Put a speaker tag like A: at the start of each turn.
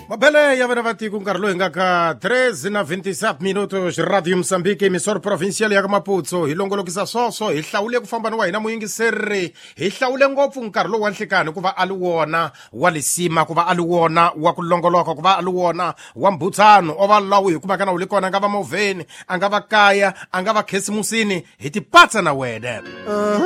A: Mabele ya vanavati ku nkarhi lowu hi nga ka 3:27 minutos Radio Mozambique emisoro provincial ya ka Maputo hi longolokisa swoswo hi hlawule ku famba ni wa hina muyingiseri hi hlawule ngopfu nkarhi lowu wa nhlikani ku va ali wona wa lisima ku va ali wona wa ku longoloka ku va ali wona wa mbutsano o va lawu hi kumaka na wu le kona a nga va movheni a nga va kaya a nga va khesimusini hi tipatsa na wena